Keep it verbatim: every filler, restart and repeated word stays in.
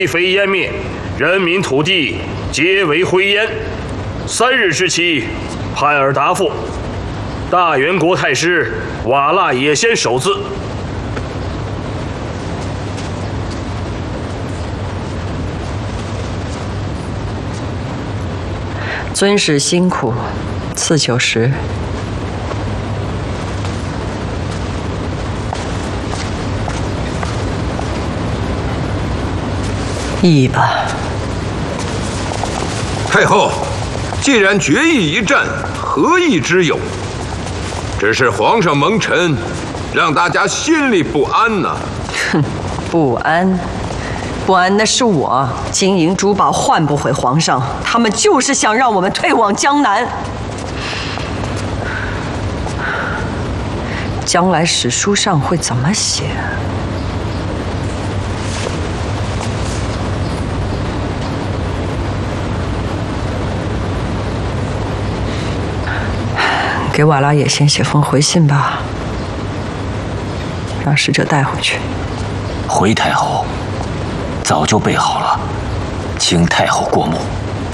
非湮灭，人民土地皆为灰烟。三日之期，派尔答复。大元国太师瓦剌也先首字。 尊使辛苦，赐酒食。议吧。 太后，既然决意一战，何意之有？只是皇上蒙尘，让大家心里不安呐、啊。 哼，不安。 不安的是我，金银珠宝换不回皇上，他们就是想让我们退往江南。将来史书上会怎么写？给瓦剌也先写封回信吧，让使者带回去。 回太后。 早就备好了，请太后过目。